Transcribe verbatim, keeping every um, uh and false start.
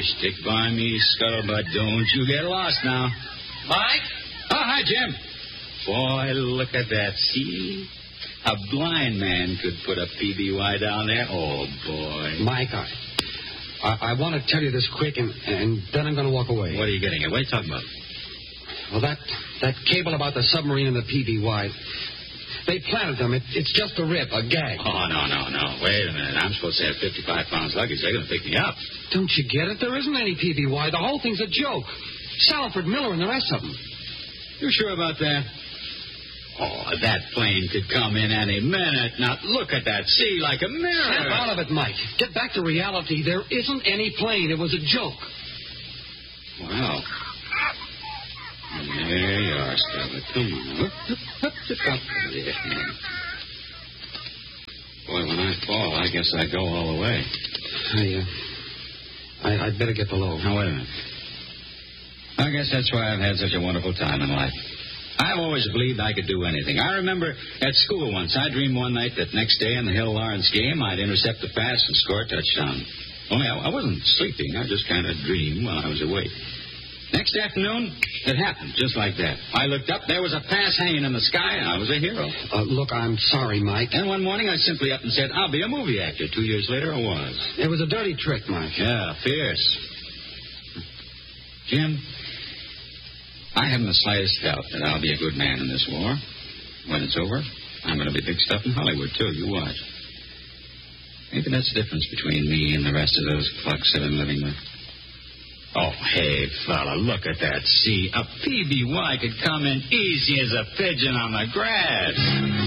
stick by me, Scuttlebutt. Don't you get lost now. Mike? Oh, hi, Jim. Boy, look at that. See? A blind man could put a P B Y down there. Oh, boy. Mike, I, I, I want to tell you this quick, and, and then I'm going to walk away. What are you getting at? What are you talking about? Well, that, that cable about the submarine and the P B Y, they planted them. It, it's just a rip, a gag. Oh, no, no, no. Wait a minute. I'm supposed to have fifty-five pounds luggage. They're going to pick me up. Don't you get it? There isn't any P B Y. The whole thing's a joke. Salford, Miller, and the rest of them. You sure about that? Oh, that plane could come in any minute. Now, look at that sea like a mirror. Snap out of it, Mike. Get back to reality. There isn't any plane. It was a joke. Wow. There you are, Scarlet. Come on. Up, up, up, up, up. Boy, when I fall, I guess I go all the way. I, uh, I, I'd better get below. Now, wait a minute. I guess that's why I've had such a wonderful time in life. I've always believed I could do anything. I remember at school once, I dreamed one night that next day in the Hill-Lawrence game, I'd intercept a pass and score a touchdown. Only I, I wasn't sleeping. I just kind of dreamed while I was awake. Next afternoon, it happened just like that. I looked up, there was a pass hanging in the sky, and I was a hero. Uh, look, I'm sorry, Mike. And one morning, I simply up and said, I'll be a movie actor. Two years later, I was. It was a dirty trick, Mike. Yeah, fierce. Jim, I haven't the slightest doubt that I'll be a good man in this war. When it's over, I'm going to be big stuff in Hollywood, too. You watch. Maybe that's the difference between me and the rest of those clucks that I'm living with. Oh, hey, fella, look at that. See, a P B Y could come in easy as a pigeon on the grass.